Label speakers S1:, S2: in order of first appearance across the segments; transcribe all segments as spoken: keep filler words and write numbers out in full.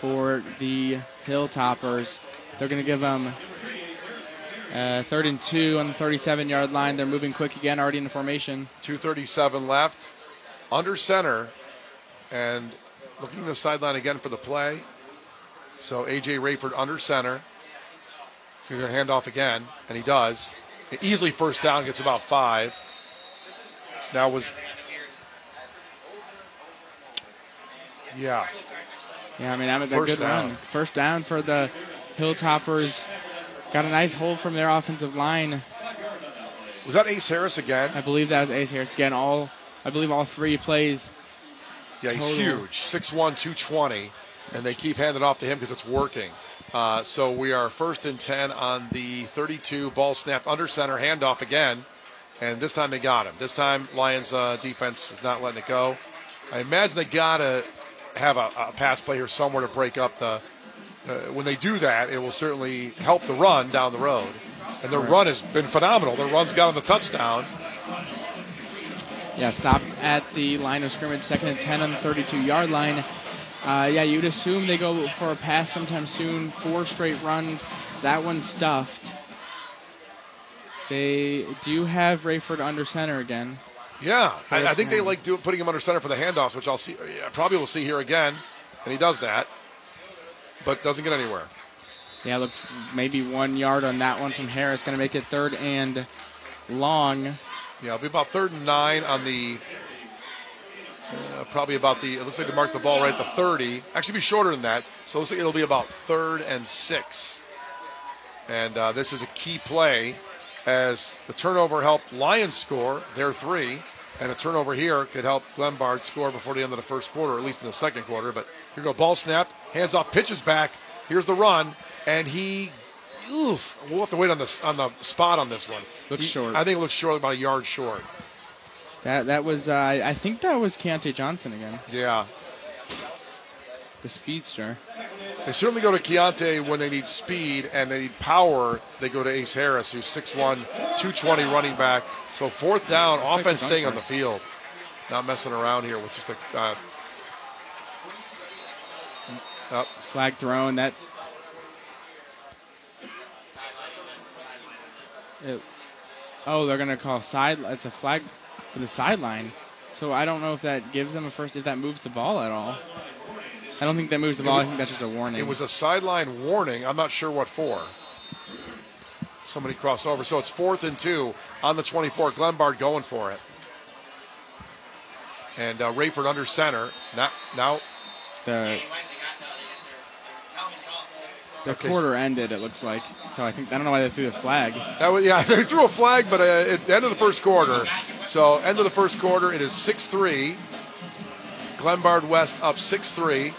S1: for the Hilltoppers. They're going to give them uh, third and two on the thirty-seven-yard line. They're moving quick again, already in the formation.
S2: two thirty-seven left. Under center. And looking to the sideline again for the play. So A J Rayford under center. So he's going to hand off again, and he does. Easily first down, gets about five. Now was... Yeah.
S1: Yeah, I mean, that was a
S2: First
S1: good
S2: down.
S1: run. First down for the Hilltoppers. Got a nice hold from their offensive line.
S2: Was that Ace Harris again?
S1: I believe that was Ace Harris again. All, I believe all three plays.
S2: Yeah, he's
S1: total.
S2: huge. six one, two twenty. And they keep handing off to him because it's working. Uh, so we are first and ten on the thirty-two. Ball snapped under center, handoff again. And this time they got him. This time Lions uh, defense is not letting it go. I imagine they got to have a, a pass play here somewhere to break up the... Uh, when they do that, it will certainly help the run down the road. And their run has been phenomenal. Their run's got on the touchdown.
S1: Yeah, stopped at the line of scrimmage, second and ten on the thirty-two-yard line. Uh, yeah, you'd assume they go for a pass sometime soon. Four straight runs. That one's stuffed. They do have Rayford under center again.
S2: Yeah, I, I think they like doing, putting him under center for the handoffs, which I'll see. Yeah, probably will see here again, and he does that, but doesn't get anywhere.
S1: Yeah, look, maybe one yard on that one from Harris. Going to make it third and long.
S2: Yeah, it'll be about third and nine on the. Uh, probably about the. It looks like they marked the ball right at the thirty. Actually, be shorter than that. So it looks like it'll be about third and six. And uh, this is a key play, as the turnover helped Lions score their three, and a turnover here could help Glenbard score before the end of the first quarter, or at least in the second quarter. But here we go, ball snapped, hands off, pitches back. Here's the run, and he, oof, we'll have to wait on the on the spot on this one.
S1: Looks
S2: he,
S1: short.
S2: I think it looks short, about a yard short.
S1: That that was, uh, I think that was Keontae Johnson again,
S2: Yeah.
S1: the speedster.
S2: They certainly go to Keontae when they need speed and they need power. They go to Ace Harris, who's six one, two twenty running back. So fourth down, offense staying on the field. Not messing around here with just a... Uh, oh.
S1: Flag thrown. That. It, oh, they're going to call side. It's a flag for the sideline. So I don't know if that gives them a first, if that moves the ball at all. I don't think that moves the ball.
S2: Was,
S1: I think that's just a warning.
S2: It was a sideline warning. I'm not sure what for. Somebody crossed over. So it's fourth and two on the twenty-four. Glenbard going for it. And uh, Rayford under center. Now, now
S1: the the
S2: okay,
S1: quarter ended, it looks like. So I think I don't know why they threw the flag.
S2: That was, yeah, they threw a flag, but uh, at the end of the first quarter. So end of the first quarter, it is six three. Glenbard West up six three.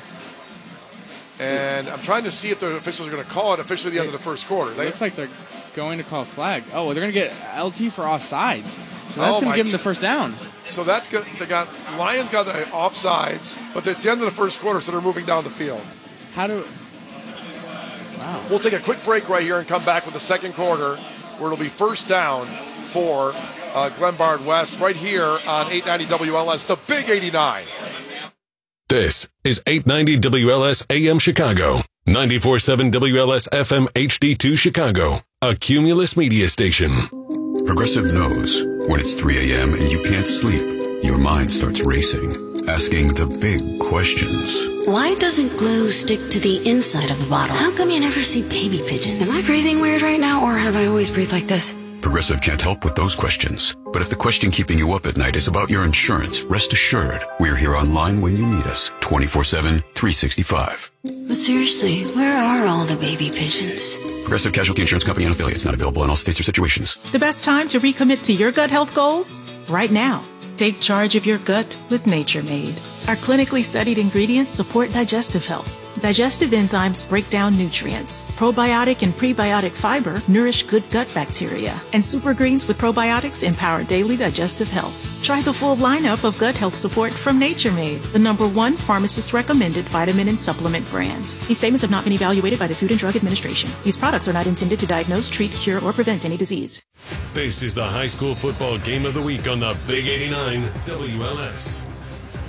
S2: And I'm trying to see if the officials are going to call it officially at the end of the first quarter. They,
S1: it looks like they're going to call a flag. Oh, well, they're going to get L T for offsides. So that's
S2: Oh,
S1: going
S2: my
S1: to give them the first down.
S2: So that's good. They got Lions got the offsides, but it's the end of the first quarter, so they're moving down the field.
S1: How do? Wow.
S2: We'll take a quick break right here and come back with the second quarter, where it'll be first down for uh, Glenbard West right here on eight ninety W L S, the Big eighty-nine.
S3: This is eight ninety W L S A M Chicago, ninety-four point seven W L S F M H D two Chicago, a Cumulus media station.
S4: Progressive knows when it's three a.m. and you can't sleep, your mind starts racing, asking the big questions.
S5: Why doesn't glue stick to the inside of the bottle? How come you never see baby pigeons? Am I breathing weird right now, or have I always breathed like this?
S4: Progressive can't help with those questions. But if the question keeping you up at night is about your insurance, rest assured, we're here online when you need us, twenty-four seven, three sixty-five.
S5: But seriously, where are all the baby pigeons?
S4: Progressive Casualty Insurance Company and affiliates, not available in all states or situations.
S6: The best time to recommit to your gut health goals? Right now. Take charge of your gut with Nature Made. Our clinically studied ingredients support digestive health. Digestive enzymes break down nutrients. Probiotic and prebiotic fiber nourish good gut bacteria. And super greens with probiotics empower daily digestive health. Try the full lineup of gut health support from Nature Made, the number one pharmacist-recommended vitamin and supplement brand. These statements have not been evaluated by the Food and Drug Administration. These products are not intended to diagnose, treat, cure, or prevent any disease.
S3: This is the high school football game of the week on the Big eighty-nine W L S.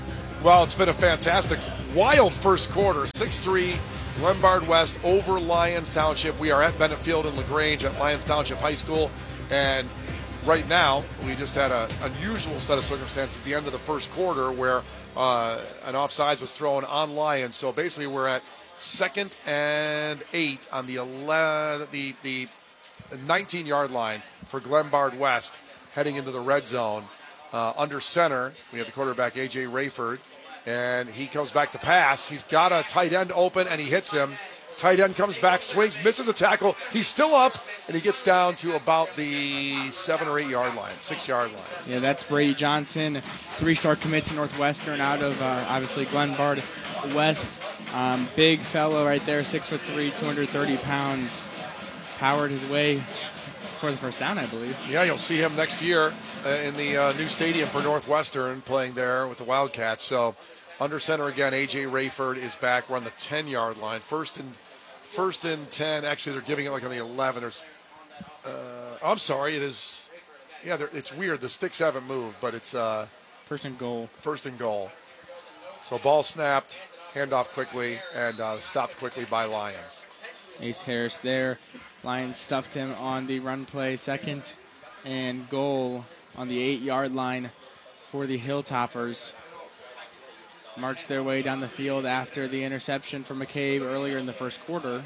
S2: Well, it's been a fantastic, wild first quarter. six three, Glenbard West over Lyons Township. We are at Bennett Field in LaGrange at Lyons Township High School. And right now, we just had an unusual set of circumstances at the end of the first quarter where uh, an offsides was thrown on Lyons. So basically, we're at second and eight on the eleven, the the nineteen-yard line for Glenbard West, heading into the red zone. Uh, under center, we have the quarterback A J Rayford, and he comes back to pass. He's got a tight end open, and he hits him. Tight end comes back, swings, misses a tackle. He's still up, and he gets down to about the seven or eight yard line, six yard line.
S1: Yeah, that's Brady Johnson, three-star commit to Northwestern out of uh, obviously Glenbard West. Um, big fellow right there, six foot three, two hundred thirty pounds. Powered his way for the first down, I believe.
S2: Yeah, you'll see him next year uh, in the uh, new stadium for Northwestern, playing there with the Wildcats. So under center again, A J Rayford is back. We're on the ten yard line. First and first and ten. Actually, they're giving it like on the eleven. Or, uh, I'm sorry, it is. Yeah, it's weird. The sticks haven't moved, but it's uh,
S1: first and goal.
S2: First and goal. So ball snapped, handoff quickly, and uh, stopped quickly by Lyons.
S1: Ace Harris there. Lions stuffed him on the run play. Second and goal on the eight-yard line for the Hilltoppers. March their way down the field after the interception from McCabe earlier in the first quarter.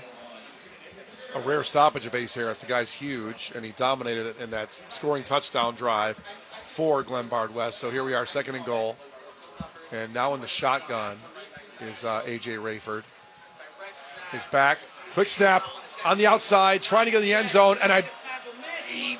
S2: A rare stoppage of Ace Harris. The guy's huge, and he dominated it in that scoring touchdown drive for Glenbard West. So here we are, second and goal. And now in the shotgun is uh, A J Rayford. He's back. Quick snap. On the outside, trying to get in the end zone, and I, he,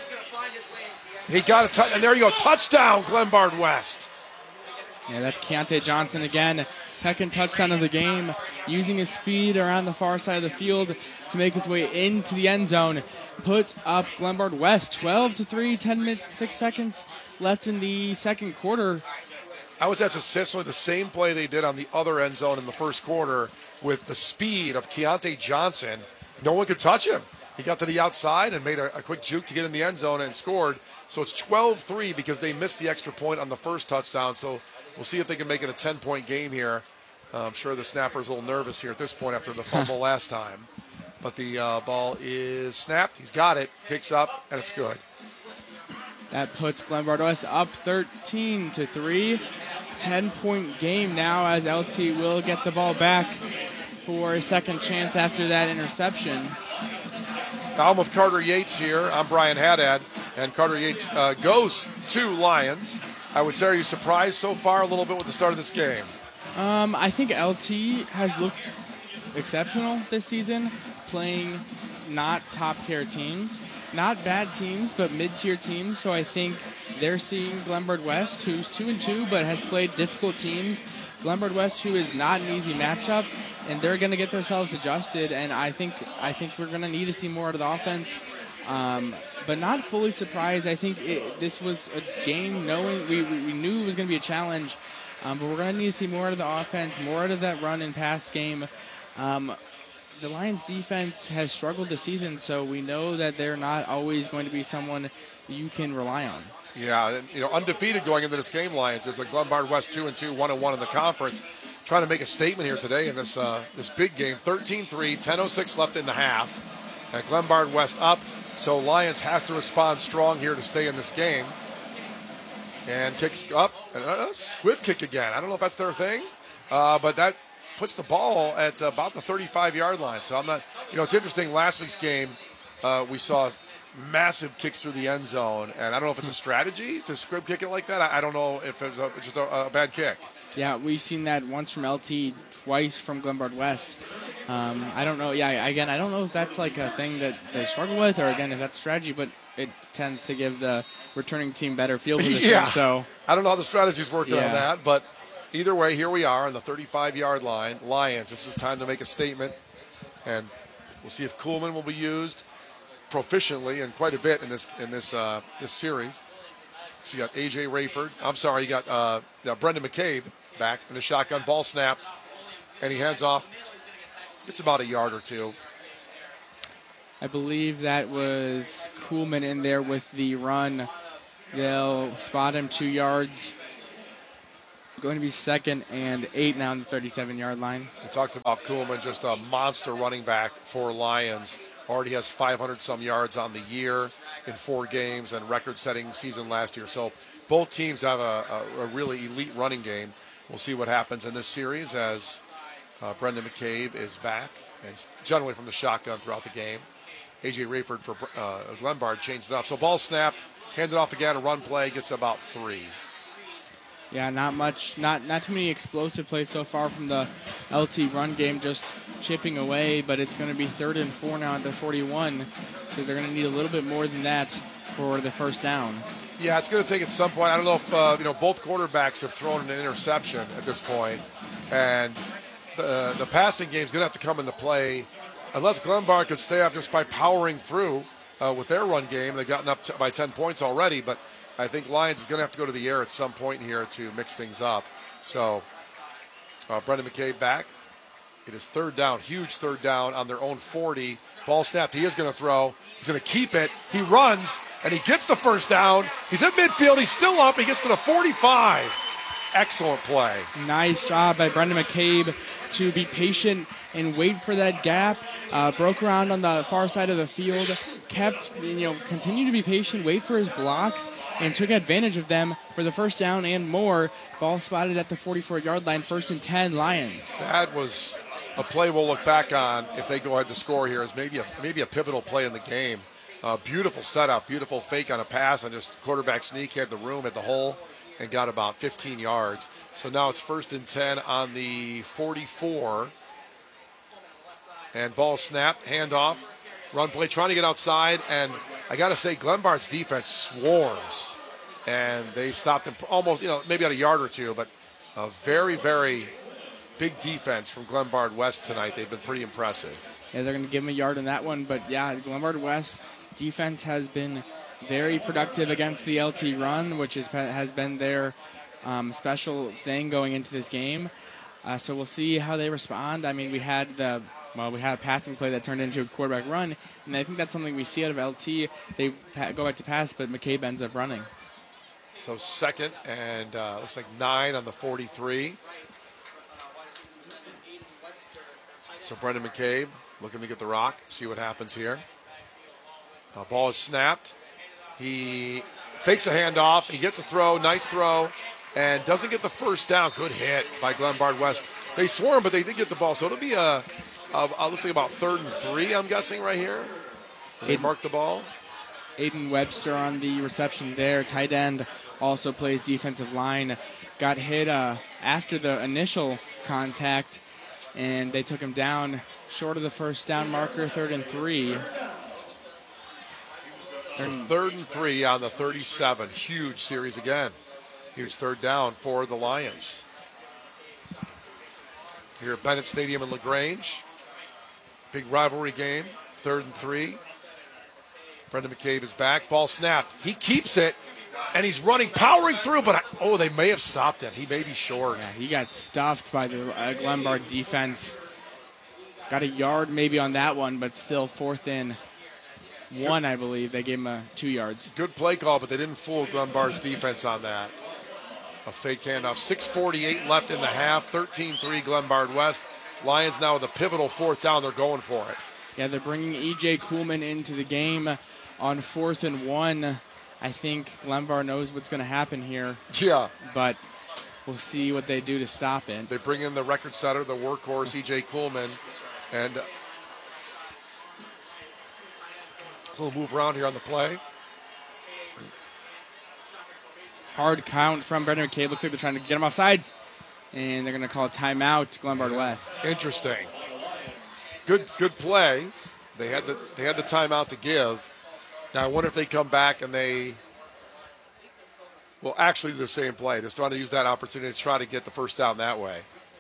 S2: he got a touch, and there you go, touchdown, Glenbard West.
S1: Yeah, that's Keontae Johnson again, second touchdown of the game, using his speed around the far side of the field to make his way into the end zone. Put up Glenbard West, twelve to three, ten minutes, six seconds left in the second quarter.
S2: That was that's essentially the same play they did on the other end zone in the first quarter with the speed of Keontae Johnson. No one could touch him. He got to the outside and made a, a quick juke to get in the end zone and scored. So it's twelve three because they missed the extra point on the first touchdown. So we'll see if they can make it a ten-point game here. Uh, I'm sure the snapper's a little nervous here at this point after the fumble last time. But the uh, ball is snapped. He's got it, kicks up, and it's good.
S1: That puts Glenbard West up thirteen to three. ten-point game now as L T will get the ball back for a second chance after that interception.
S2: Now I'm with Carter Yates here. I'm Brian Haddad, and Carter Yates uh, goes to Lyons. I would say, are you surprised so far a little bit with the start of this game?
S1: Um, I think L T has looked exceptional this season, playing not top-tier teams. Not bad teams, but mid-tier teams. So I think they're seeing Glenbard West, who's two and two, but has played difficult teams. Glenbard West, who is not an easy matchup, and they're going to get themselves adjusted. And I think I think we're going to need to see more out of the offense, um, but not fully surprised. I think it, this was a game knowing we, we knew it was going to be a challenge, um, but we're going to need to see more out of the offense, more out of that run and pass game. Um, The Lions defense has struggled this season, so we know that they're not always going to be someone you can rely on.
S2: Yeah, you know, undefeated going into this game, Lions. It's like Glenbard West two and two, one and one in the conference. Trying to make a statement here today in this uh, this big game. thirteen three, ten oh six left in the half. And Glenbard West up, so Lions has to respond strong here to stay in this game. And kicks up, and a squib kick again. I don't know if that's their thing, uh, but that puts the ball at about the thirty-five yard line. So I'm not, you know, it's interesting. Last week's game, uh, we saw massive kicks through the end zone, and I don't know if it's a strategy to squib kick it like that. I, I don't know if it's a, just a, a bad kick.
S1: Yeah, we've seen that once from L T, twice from Glenbard West. Um, I don't know. Yeah, again, I don't know if that's like a thing that they struggle with, or again, if that's strategy, but it tends to give the returning team better field position.
S2: Yeah.
S1: So
S2: I don't know how the strategy's working
S1: yeah.
S2: on that, but either way, here we are on the thirty-five yard line. Lions, this is time to make a statement, and we'll see if Kuhlman will be used proficiently and quite a bit in this in this uh, this series. So you got A J Rayford. I'm sorry, you got uh, yeah, Brendan McCabe back in the shotgun. Ball snapped, and he hands off. It's about a yard or two.
S1: I believe that was Kuhlman in there with the run. They'll spot him two yards. Going to be second and eight now on the thirty-seven-yard line.
S2: We talked about Kuhlman, just a monster running back for Lions. Already has five hundred some yards on the year in four games and record-setting season last year. So both teams have a, a, a really elite running game. We'll see what happens in this series as uh, Brendan McCabe is back and generally from the shotgun throughout the game. A J Rayford for uh, Glenbard changed it up. So ball snapped, handed off again, a run play, gets about three.
S1: Yeah, not much, not not too many explosive plays so far from the L T run game, just chipping away, but it's going to be third and four now at the forty-one, so they're going to need a little bit more than that for the first down.
S2: Yeah, it's going to take at some point. I don't know if, uh, you know, both quarterbacks have thrown an interception at this point, and the, the passing game is going to have to come into play unless Glenbard could stay up just by powering through uh, with their run game. They've gotten up to, by ten points already, but I think Lions is going to have to go to the air at some point here to mix things up. So, uh, Brendan McCabe back. It is third down, huge third down on their own forty. Ball snapped. He is going to throw. He's going to keep it. He runs, and he gets the first down. He's at midfield. He's still up. He gets to the forty-five. Excellent play.
S1: Nice job by Brendan McCabe to be patient and wait for that gap. Uh, broke around on the far side of the field. Kept, you know, continued to be patient, wait for his blocks, and took advantage of them for the first down and more. Ball spotted at the forty-four-yard line, first and ten, Lions.
S2: That was a play we'll look back on if they go ahead to score here as maybe a, maybe a pivotal play in the game. Uh, beautiful setup, beautiful fake on a pass, and just quarterback sneak, had the room at the hole, and got about fifteen yards. So now it's first and ten on the forty-four. And ball snapped, handoff, run play, trying to get outside, and I got to say, Glenbard's defense swarms, and they've stopped him almost, you know, maybe at a yard or two, but a very, very big defense from Glenbard West tonight. They've been pretty impressive.
S1: Yeah, they're going to give him a yard on that one, but yeah, Glenbard West defense has been very productive against the L T run, which is, has been their um, special thing going into this game. Uh, so we'll see how they respond. I mean, we had the Well, we had a passing play that turned into a quarterback run, and I think that's something we see out of L T. They pa- go back to pass, but McCabe ends up running.
S2: So second and uh, looks like nine on the forty-three. So Brendan McCabe looking to get the rock, see what happens here. Uh, ball is snapped. He fakes a handoff. He gets a throw, nice throw, and doesn't get the first down. Good hit by Glenbard West. They swarm, but they did get the ball. So it'll be a, a, a looks like about third and three, I'm guessing, right here. They mark the ball.
S1: Aiden Webster on the reception there. Tight end also plays defensive line. Got hit uh, after the initial contact, and they took him down short of the first down marker, third and three.
S2: So third and three on the thirty-seven. Huge series again. Huge third down for the Lions. Here at Bennett Stadium in LaGrange. Big rivalry game. Third and three. Brendan McCabe is back. Ball snapped. He keeps it, and he's running, powering through, but, I, oh, they may have stopped him. He may be short.
S1: Yeah, he got stuffed by the uh, Glenbard defense. Got a yard maybe on that one, but still fourth and one, I believe. They gave him uh, two yards.
S2: Good play call, but they didn't fool Glenbard's defense on that. A fake handoff. six forty-eight left in the half. thirteen three Glenbard West. Lions now with a pivotal fourth down. They're going for it.
S1: Yeah, they're bringing E J Kuhlman into the game on fourth and one. I think Glenbard knows what's going to happen here.
S2: Yeah.
S1: But we'll see what they do to stop it.
S2: They bring in the record setter, the workhorse, E J Kuhlman. And we'll move around here on the play.
S1: Hard count from Brendan McCabe. Looks like they're trying to get him off sides. And they're going to call a timeout, Glenbard West.
S2: Interesting. Good good play. They had the they had the timeout to give. Now I wonder if they come back and they will actually do the same play. Just trying to use that opportunity to try to get the first down that way.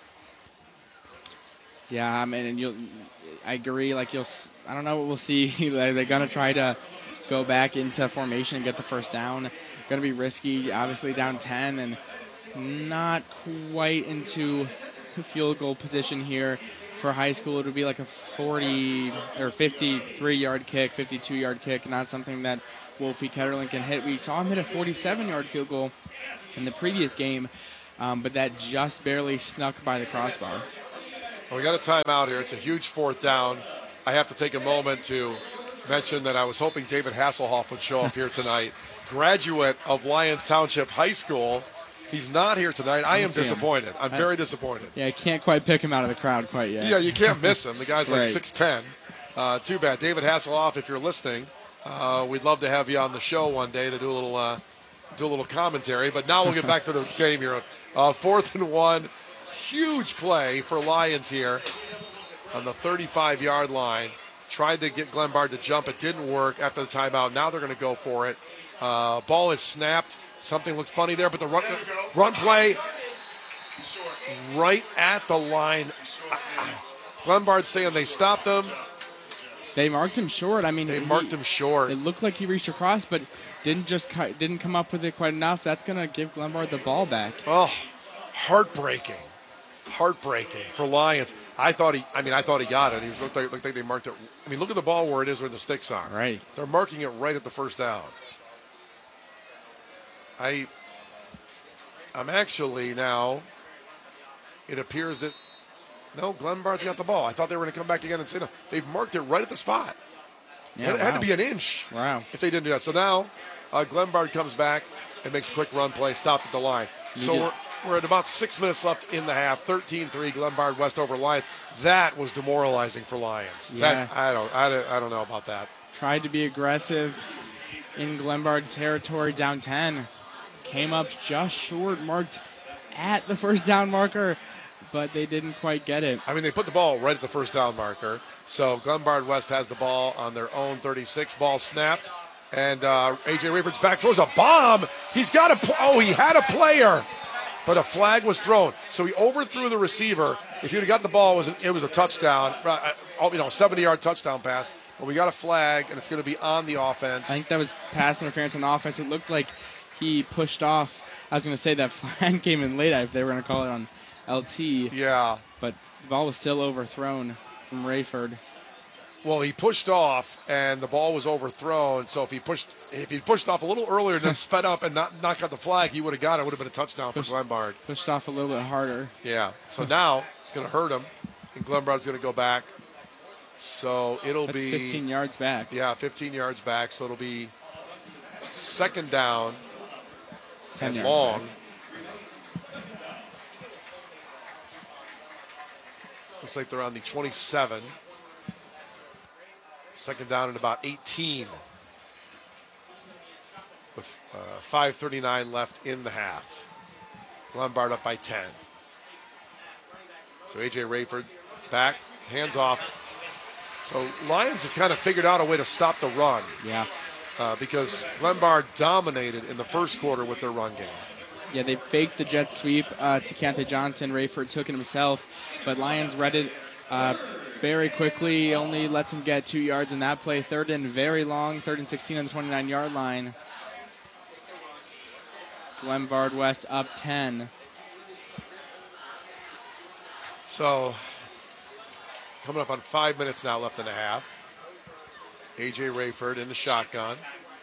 S1: Yeah, I mean, and you'll. I agree. Like you'll. I don't know what we'll see. They're going to try to go back into formation and get the first down. Going to be risky. Obviously down ten and not quite into field goal position here. For high school, it would be like a forty or fifty-three yard kick, fifty-two yard kick, not something that Wolfie Ketterling can hit. We saw him hit a forty-seven yard field goal in the previous game. um, but that just barely snuck by the crossbar.
S2: Well, we got a timeout here. It's a huge fourth down. I have to take a moment to mention that I was hoping David Hasselhoff would show up here tonight. Graduate of Lyons Township High School. He's not here tonight. I am disappointed. Him. I'm very disappointed.
S1: Yeah, I can't quite pick him out of the crowd quite yet.
S2: Yeah, you can't miss him. The guy's like
S1: right.
S2: six ten. Uh, too bad. David Hasselhoff, if you're listening, uh, we'd love to have you on the show one day to do a little uh, do a little commentary. But now we'll get back to the game here. Uh, fourth and one. Huge play for Lyons here on the thirty-five-yard line. Tried to get Glenbard to jump. It didn't work after the timeout. Now they're going to go for it. Uh, ball is snapped. Something looks funny there, but the run, run play right at the line. Glenbard saying they stopped him.
S1: They marked him short. I mean,
S2: they
S1: he,
S2: marked him short.
S1: It looked like he reached across, but didn't just didn't come up with it quite enough. That's going to give Glenbard the ball back.
S2: Oh, heartbreaking. Heartbreaking for Lyons. I thought he. I mean, I thought he got it. He looked like, looked like they marked it. I mean, look at the ball where it is, where the sticks are.
S1: Right.
S2: They're marking it right at the first down. I. I'm actually now. It appears that no, Glenbard's got the ball. I thought they were going to come back again and say no. They've marked it right at the spot.
S1: Yeah,
S2: it
S1: wow.
S2: had to be an inch.
S1: Wow.
S2: If they didn't do that, so now uh, Glenbard comes back and makes a quick run play, stopped at the line. So we're. We're at about six minutes left in the half. thirteen three, Glenbard West over Lyons. That was demoralizing for Lyons.
S1: Yeah.
S2: That, I don't, I don't, I don't know about that.
S1: Tried to be aggressive in Glenbard territory, down ten. Came up just short, marked at the first down marker, but they didn't quite get it.
S2: I mean, they put the ball right at the first down marker. So Glenbard West has the ball on their own thirty-six. Ball snapped, and uh, A J Rayford's back, throws a bomb. He's got a. Pl- oh, he had a player. But a flag was thrown, so he overthrew the receiver. If you'd have got the ball, it was, an, it was a touchdown, you know, seventy-yard touchdown pass. But we got a flag, and it's going to be on the offense.
S1: I think that was pass interference on the offense. It looked like he pushed off. I was going to say that flag came in late if they were going to call it on L T.
S2: Yeah.
S1: But the ball was still overthrown from Rayford.
S2: Well, he pushed off, and the ball was overthrown. So if he pushed, if he pushed off a little earlier and then sped up and not knocked out the flag, he would have got it. It would have been a touchdown
S1: pushed,
S2: for Glenbard.
S1: Pushed off a little bit harder.
S2: Yeah. So now it's going to hurt him, and Glenbard's going to go back. So it'll
S1: That's
S2: be
S1: fifteen yards back.
S2: Yeah, fifteen yards back. So it'll be second down and long. Back. Looks like they're on the twenty-seven. Second down at about eighteen with uh, five thirty-nine left in the half. Glenbard up by ten. So A J Rayford back, hands off. So Lions have kind of figured out a way to stop the run.
S1: Yeah.
S2: Uh, because Glenbard dominated in the first quarter with their run game.
S1: Yeah, they faked the jet sweep uh, to Keontae Johnson. Rayford took it himself, but Lions read it uh, very quickly. Only lets him get two yards in that play. Third and very long, third and sixteen on the twenty-nine-yard line. Glenbard West up ten.
S2: So, coming up on five minutes now left in the half. A J Rayford in the shotgun.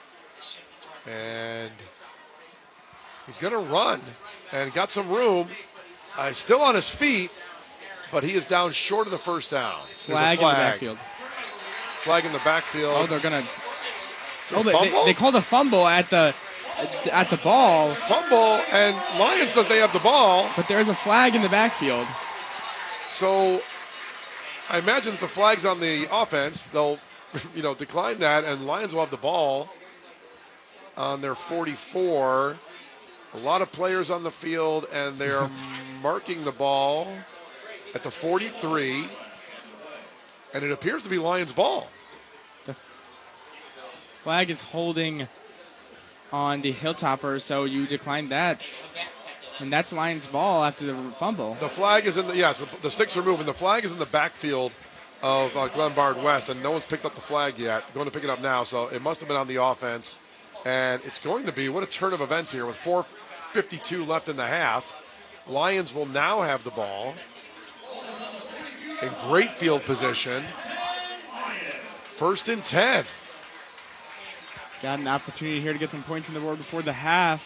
S2: And he's going to run and got some room. Uh, still on his feet, but he is down short of the first down.
S1: Flag, flag. in the backfield.
S2: Flag in the backfield.
S1: Oh, they're going to. Oh, they, they, they called a fumble at the at the ball.
S2: Fumble, and Lions says they have the ball.
S1: But there's a flag in the backfield.
S2: So I imagine if the flag's on the offense, they'll, you know, decline that, and Lions will have the ball on their forty-four. A lot of players on the field, and they're marking the ball at the forty-three, and it appears to be Lions' ball.
S1: The flag is holding on the Hilltoppers, so you decline that. And that's Lions' ball after the fumble.
S2: The flag is in the, yes, the, the sticks are moving. The flag is in the backfield of uh, Glenbard West, and no one's picked up the flag yet. Going to pick it up now, so it must have been on the offense. And it's going to be, what a turn of events here with four fifty-two left in the half. Lions will now have the ball in great field position. First and ten.
S1: Got an opportunity here to get some points on the board before the half.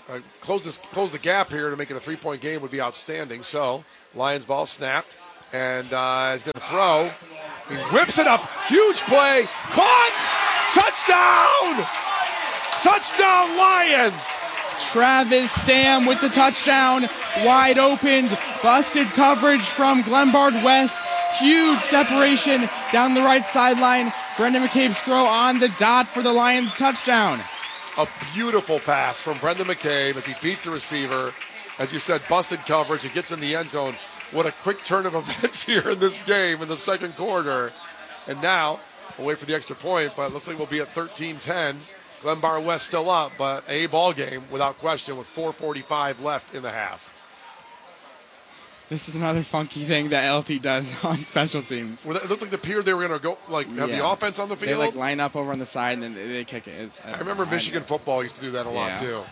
S2: uh, close this, close the gap here to make it a three-point game would be outstanding. So Lions ball snapped, and uh, he's going to throw. He whips it up. Huge play. Caught. Touchdown. Touchdown Lions.
S1: Travis Stam with the touchdown. Wide open. Busted coverage from Glenbard West. Huge separation down the right sideline. Brendan McCabe's throw on the dot for the Lions touchdown.
S2: A beautiful pass from Brendan McCabe as he beats the receiver. As you said, busted coverage. He gets in the end zone. What a quick turn of events here in this game in the second quarter. And now, we'll wait for the extra point, but it looks like we'll be at thirteen ten. Glenbard West still up, but a ball game without question with four forty-five left in the half.
S1: This is another funky thing that L T does on special teams.
S2: Well, it looked like the period they were going to go, like, have yeah. the offense on the field.
S1: They like line up over on the side and then they, they kick it. It's,
S2: I remember Michigan football used to do that a lot yeah. too.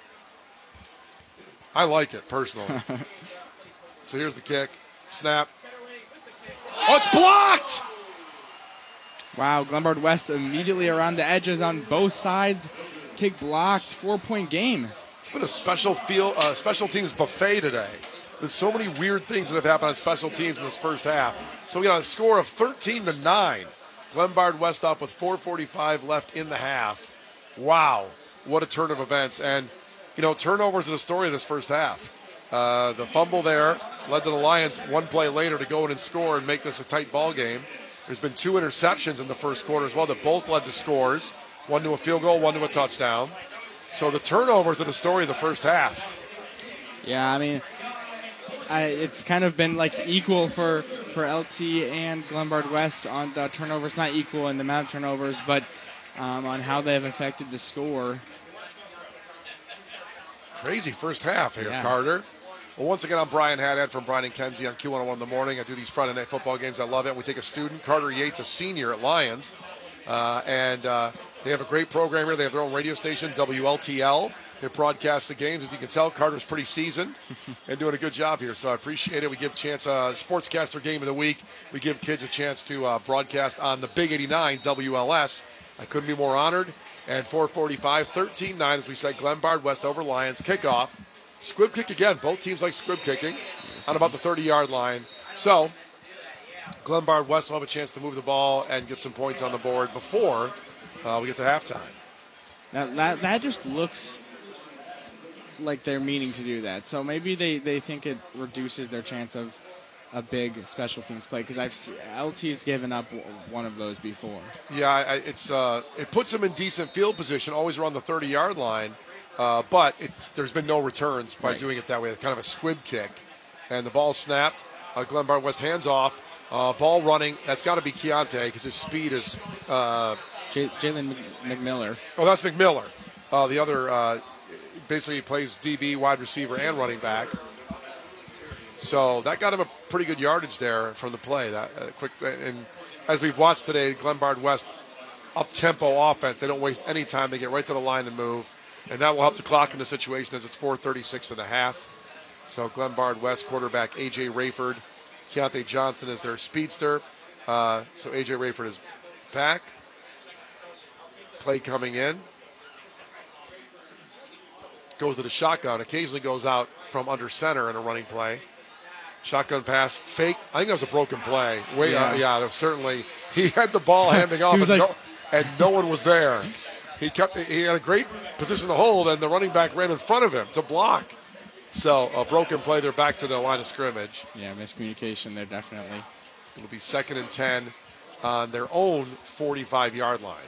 S2: I like it personally. So here's the kick, snap. Oh, it's blocked!
S1: Wow, Glenbard West immediately around the edges on both sides. Kick blocked, four-point game.
S2: It's been a special field, uh, special teams buffet today. There's so many weird things that have happened on special teams in this first half. So we got a score of thirteen to nine. Glenbard West up with four forty-five left in the half. Wow, what a turn of events. And, you know, turnovers are the story of this first half. Uh, the fumble there led to the Lions one play later to go in and score and make this a tight ball game. There's been two interceptions in the first quarter as well that both led to scores. One to a field goal, one to a touchdown. So the turnovers are the story of the first half.
S1: Yeah, I mean, I, it's kind of been like equal for, for L T and Glenbard West on the turnovers. Not equal in the amount of turnovers, but um, on how they have affected the score.
S2: Crazy first half here,
S1: yeah.
S2: Carter. Well, once again, I'm Brian Haddad from Brian and Kenzie on Q one oh one in the morning. I do these Friday night football games. I love it. We take a student, Carter Yates, a senior at Lions, uh, and uh, they have a great program here. They have their own radio station, W L T L. They broadcast the games. As you can tell, Carter's pretty seasoned and doing a good job here, so I appreciate it. We give chance uh, Sportscaster Game of the Week. We give kids a chance to uh, broadcast on the Big eighty-nine W L S. I couldn't be more honored. And four forty-five, thirteen nine, as we said, Glenbard West over Lions. Kickoff. Squib kick again. Both teams like squib kicking on about the thirty-yard line. So, Glenbard West will have a chance to move the ball and get some points on the board before uh, we get to halftime.
S1: Now, that, that just looks like they're meaning to do that. So maybe they, they think it reduces their chance of a big special teams play, because I've seen, L T's given up one of those before.
S2: Yeah, I, it's uh, it puts them in decent field position, always around the thirty-yard line, uh, but it, there's been no returns by
S1: right.
S2: doing it that way. It's kind of a squib kick. And the ball snapped. Uh, Glenbard West hands off. Uh, ball running. That's got to be Keontae because his speed is... Uh,
S1: J- Jalen McMiller.
S2: Oh, that's McMiller. Uh, the other uh, basically plays D B, wide receiver, and running back. So that got him a pretty good yardage there from the play. That uh, quick, and as we've watched today, Glenbard West up-tempo offense. They don't waste any time. They get right to the line and move, and that will help the clock in the situation as it's four thirty-six and a half. So Glenbard West quarterback A J Rayford, Keontae Johnson is their speedster. Uh, so A J Rayford is back. Play coming in. Goes to the shotgun. Occasionally goes out from under center in a running play. Shotgun pass, fake. I think that was a broken play. Way, yeah, uh, yeah certainly. He had the ball handing off, and, like, no, and no one was there. He kept. He had a great position to hold, and the running back ran in front of him to block. So a broken play. They're back to the line of scrimmage.
S1: Yeah, miscommunication there definitely.
S2: It'll be second and ten on their own forty-five-yard line.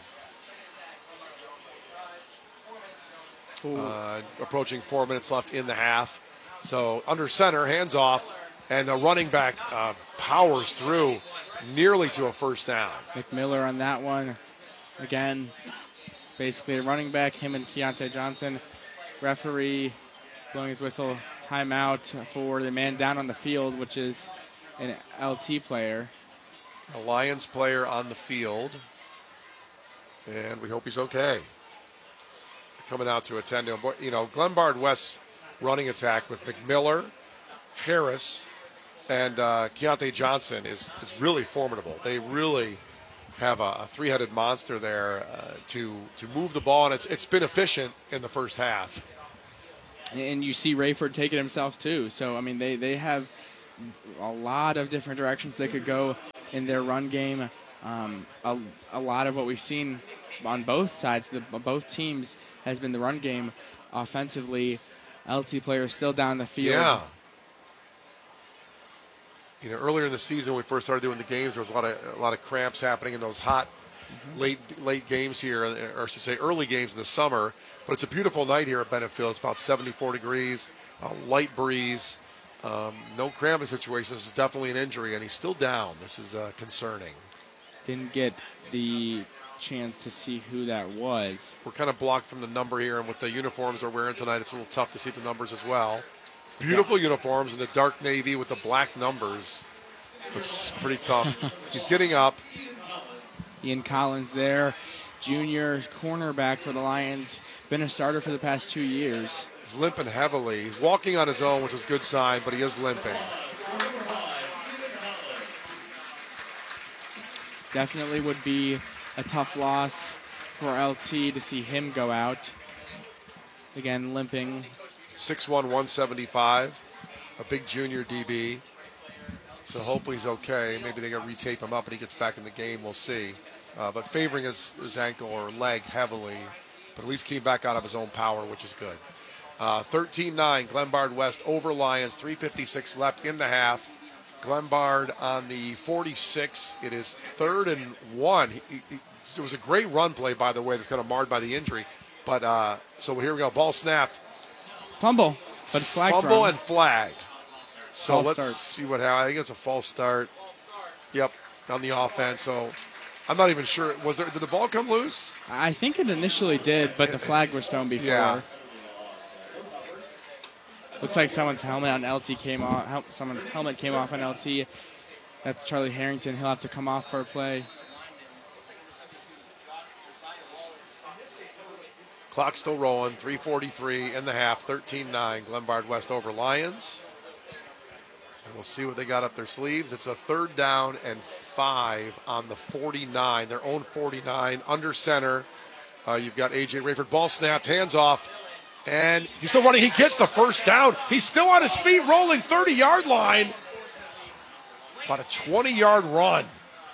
S2: Uh, approaching four minutes left in the half. So under center, hands off. And the running back uh, powers through nearly to a first down.
S1: McMiller on that one. Again, basically a running back, him and Keontae Johnson. Referee blowing his whistle, timeout for the man down on the field, which is an L T player.
S2: A Lions player on the field. And we hope he's okay. Coming out to attend to him. You know, Glenbard West's running attack with McMiller, Harris, and uh, Keontae Johnson is, is really formidable. They really have a, a three-headed monster there uh, to to move the ball, and it's it's been efficient in the first half.
S1: And you see Rayford take it himself too. So, I mean, they, they have a lot of different directions they could go in their run game. Um, a, a lot of what we've seen on both sides, the, both teams, has been the run game. Offensively, L T players still down the field.
S2: Yeah. You know, earlier in the season when we first started doing the games, there was a lot of a lot of cramps happening in those hot mm-hmm. late late games here, or I should say early games in the summer. But it's a beautiful night here at Bennett Field. It's about seventy-four degrees, a light breeze, um, no cramping situation. This is definitely an injury, and he's still down. This is uh, concerning.
S1: Didn't get the chance to see who that was.
S2: We're kind of blocked from the number here, and with the uniforms they're wearing tonight, it's a little tough to see the numbers as well. Beautiful yeah. uniforms in the dark navy with the black numbers. It's pretty tough. He's getting up.
S1: Ian Collins there, junior cornerback for the Lions. Been a starter for the past two years.
S2: He's limping heavily. He's walking on his own, which is a good sign, but he is limping.
S1: Definitely would be a tough loss for L T to see him go out. Again, limping.
S2: six one, one seventy-five, a big junior D B. So hopefully he's okay. Maybe they can retape him up and he gets back in the game. We'll see. Uh, but favoring his, his ankle or leg heavily, but at least came back out of his own power, which is good. Uh, thirteen nine, Glenbard West over Lions, three fifty-six left in the half. Glenbard on the forty-six. It is third and one. He, he, it was a great run play, by the way, that's kind of marred by the injury. But uh, so here we go. Ball snapped.
S1: Fumble, but flag
S2: Fumble
S1: thrown.
S2: and flag. So
S1: false
S2: let's
S1: start.
S2: see what happens. I think it's a false start. Yep, on the offense. So I'm not even sure. Was there? Did the ball come loose?
S1: I think it initially did, but the flag was thrown before.
S2: Yeah.
S1: Looks like someone's helmet on L T came off. Someone's helmet came off on L T. That's Charlie Harrington. He'll have to come off for a play.
S2: Clock still rolling. three forty-three in the half. thirteen nine. Glenbard West over Lions. And we'll see what they got up their sleeves. It's a third down and five on the forty-nine. Their own forty-nine. Under center. Uh, you've got A J Rayford. Ball snapped. Hands off. And he's still running. He gets the first down. He's still on his feet, rolling thirty-yard line. About a twenty-yard run.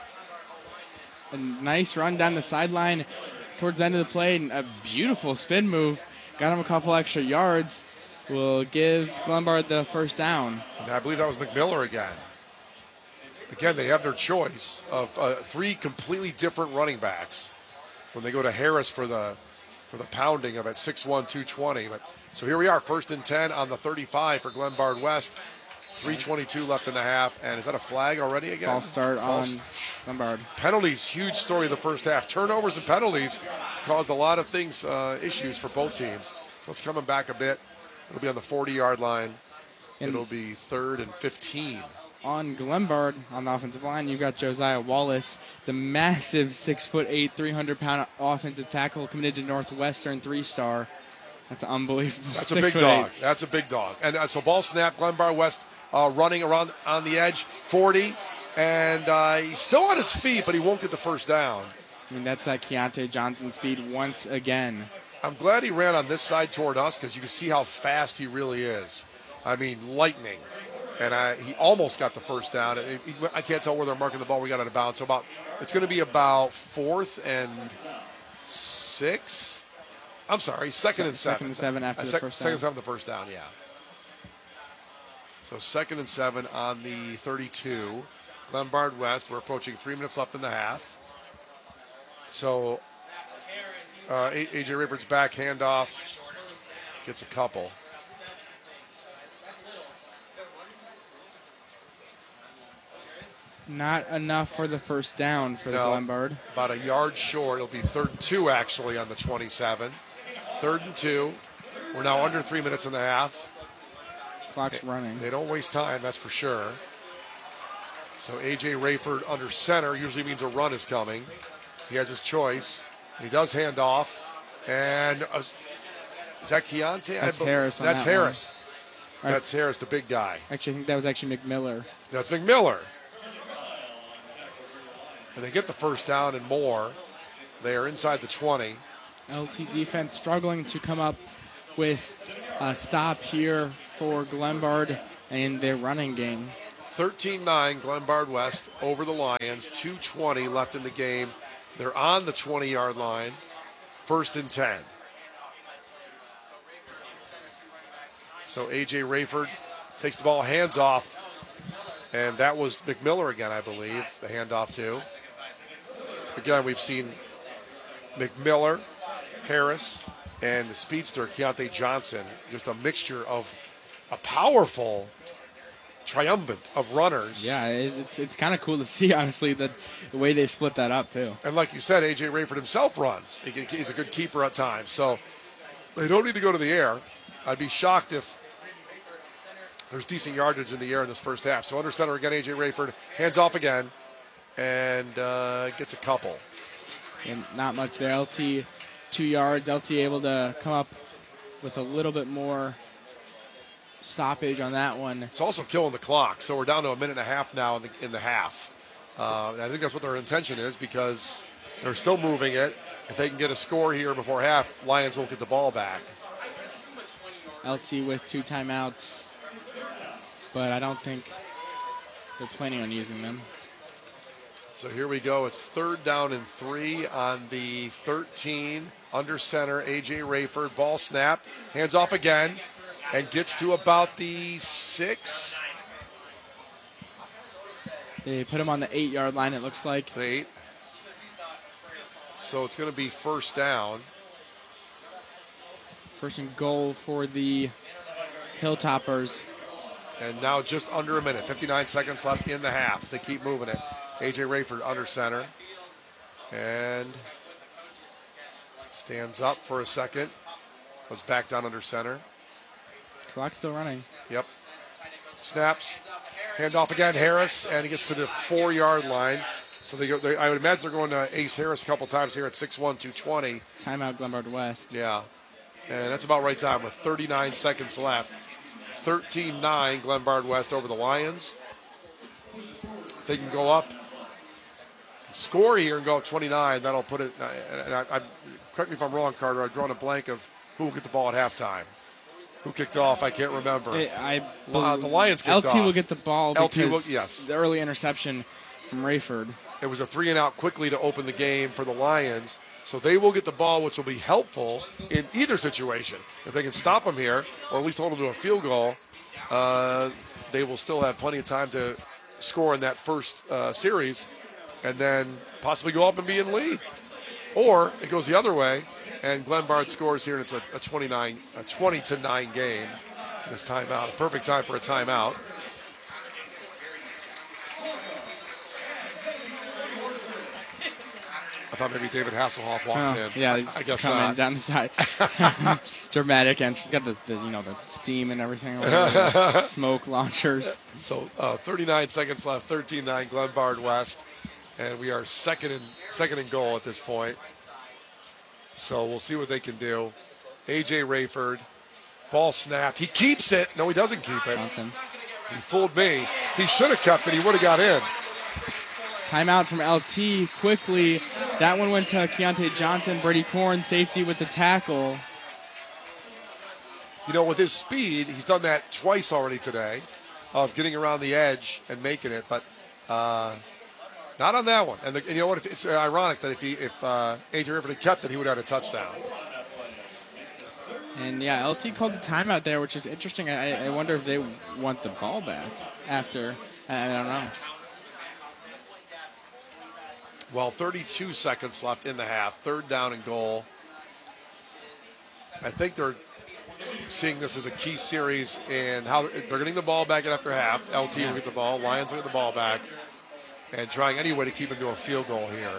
S1: A nice run down the sideline towards the end of the play. And a beautiful spin move. Got him a couple extra yards. Will give Glenbard the first down.
S2: And I believe that was McMiller again. Again, they have their choice of uh, three completely different running backs when they go to Harris for the for the pounding of at six one, two twenty. But so here we are, first and ten on the thirty-five for Glenbard West. three twenty-two left in the half. And is that a flag already again?
S1: False start
S2: False.
S1: on Glenbard.
S2: Penalties, huge story of the first half. Turnovers and penalties caused a lot of things, uh, issues for both teams. So it's coming back a bit. It'll be on the forty-yard line.
S1: And
S2: it'll be third and fifteen.
S1: On Glenbard, on the offensive line, you've got Josiah Wallace, the massive six foot eight, three hundred pound offensive tackle, committed to Northwestern, three-star. That's unbelievable.
S2: That's a big dog. Eight. That's a big dog. And uh, so ball snap, Glenbard West uh, running around on the edge, forty, and uh, he's still on his feet, but he won't get the first down.
S1: I mean, that's that Keontae Johnson speed once again.
S2: I'm glad he ran on this side toward us because you can see how fast he really is. I mean, lightning. And I, he almost got the first down. It, he, I can't tell where they're marking the ball. We got out of bounds. So about it's going to be about fourth and six. I'm sorry, second Se- and seven.
S1: Second and seven after
S2: uh,
S1: the
S2: sec-
S1: first
S2: second
S1: down.
S2: and seven, the first down. Yeah. So second and seven on the thirty-two. Glenbard West. We're approaching three minutes left in the half. So uh, A J Rayford's back handoff gets a couple.
S1: Not enough for the first down for the
S2: no,
S1: Glenbard.
S2: About a yard short. It'll be third and two, actually, on the twenty-seven. Third and two. We're now under three minutes in the half.
S1: Clock's running.
S2: They don't waste time, that's for sure. So A J Rayford under center usually means a run is coming. He has his choice. He does hand off. And uh, is that Keontae?
S1: That's Harris on
S2: That's
S1: that
S2: Harris.
S1: Right.
S2: That's Harris, the big guy.
S1: Actually, I think that was actually McMiller.
S2: That's McMiller. And they get the first down and more. They are inside the twenty.
S1: L T defense struggling to come up with a stop here for Glenbard in their running game.
S2: thirteen nine, Glenbard West over the Lions. two twenty left in the game. They're on the twenty-yard line. First and ten. So A J Rayford takes the ball, hands off. And that was McMillan again, I believe, the handoff to. Again, we've seen McMillan, Harris, and the speedster, Keontae Johnson. Just a mixture of a powerful triumvirate of runners.
S1: Yeah, it's it's kind of cool to see, honestly, that the way they split that up, too.
S2: And like you said, A J Rayford himself runs. He, he's a good keeper at times. So they don't need to go to the air. I'd be shocked if there's decent yardage in the air in this first half. So under center again, A J Rayford, hands off again, and uh, gets a couple.
S1: And not much there. L T, two yards. L T able to come up with a little bit more stoppage on that one.
S2: It's also killing the clock. So we're down to a minute and a half now in the, in the half. Uh, and I think that's what their intention is because they're still moving it. If they can get a score here before half, Lions won't get the ball back.
S1: L T with two timeouts, but I don't think they're planning on using them.
S2: So here we go. It's third down and three on the thirteen. Under center, A J Rayford. Ball snapped. Hands off again. And gets to about the six.
S1: They put him on the eight-yard line, it looks like.
S2: The eight. So it's going to be first down.
S1: First and goal for the Hilltoppers.
S2: And now just under a minute. fifty-nine seconds left in the half as they keep moving it. A J Rayford under center. And stands up for a second. Goes back down under center.
S1: Clock's still running.
S2: Yep. Snaps. Hand off again, Harris. And he gets to the four-yard line. So they go. They, I would imagine they're going to Ace Harris a couple times here at six one, two twenty.
S1: Timeout, Glenbard West.
S2: Yeah. And that's about right time with thirty-nine seconds left. thirteen nine, Glenbard West over the Lions. If they can go up, score here and go up twenty-nine, that'll put it. And I, I, correct me if I'm wrong, Carter. I've drawn a blank of who will get the ball at halftime. Who kicked off? I can't remember.
S1: I, I
S2: uh, the Lions kicked
S1: L T
S2: off.
S1: will get the ball because
S2: L T will, yes.
S1: the early interception from Rayford.
S2: It was a three and out quickly to open the game for the Lions. So they will get the ball, which will be helpful in either situation. If they can stop them here, or at least hold them to a field goal, uh, they will still have plenty of time to score in that first uh, series and then possibly go up and be in lead. Or it goes the other way, and Glenbard scores here, and it's a, a twenty-nine, a twenty to nine game. This timeout, a perfect time for a timeout. I thought maybe David Hasselhoff walked
S1: oh,
S2: in.
S1: Yeah,
S2: I, I guess
S1: coming
S2: not.
S1: down the side. Dramatic entrance. Got the, the you know the steam and everything. Over smoke launchers.
S2: So uh, thirty-nine seconds left. thirteen nine, Glenbard West, and we are second and second and goal at this point. So we'll see what they can do. A J Rayford, ball snapped. He keeps it. No, he doesn't keep it.
S1: Johnson.
S2: He fooled me. He should have kept it. He would have got in.
S1: Timeout from L T quickly. That one went to Keontae Johnson. Brady Korn, safety with the tackle.
S2: You know, with his speed, he's done that twice already today, of getting around the edge and making it, but uh, not on that one. And, the, and you know what? It's ironic that if he, if uh, A J Rayford had kept it, he would have had a touchdown.
S1: And yeah, L T called the timeout there, which is interesting. I, I wonder if they want the ball back after. I, I don't know.
S2: Well, thirty-two seconds left in the half. Third down and goal. I think they're seeing this as a key series in how they're getting the ball back after half. L T will get the ball. Lions will get the ball back. And trying any way to keep them to a field goal here.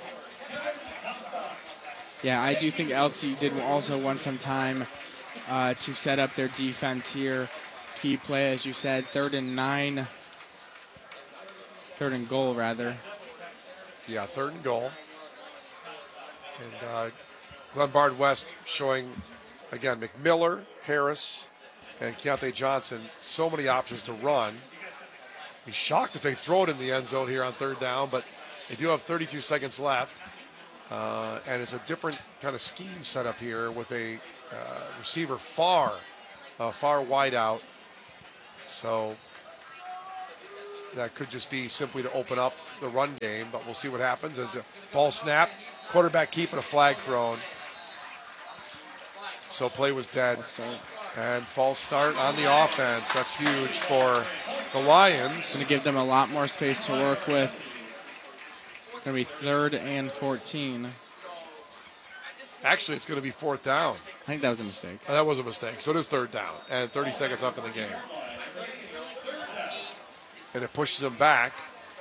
S1: Yeah, I do think L T did also want some time uh, to set up their defense here. Key play, as you said, third and nine. Third and goal, rather.
S2: Yeah, third and goal. And uh, Glenbard West showing, again, McMillan, Harris, and Keontae Johnson, so many options to run. Be shocked if they throw it in the end zone here on third down, but they do have thirty-two seconds left. Uh, and it's a different kind of scheme set up here with a uh, receiver far uh, far wide out. So that could just be simply to open up the run game, but we'll see what happens as the ball snapped, quarterback keep, and a flag thrown. So play was dead. And false start on the offense. That's huge for the Lions.
S1: Going to give them a lot more space to work with. Going to be third and fourteen.
S2: Actually, it's going to be fourth down.
S1: I think that was a mistake.
S2: Oh, that was a mistake. So it is third down and thirty seconds left in the game. And it pushes them back.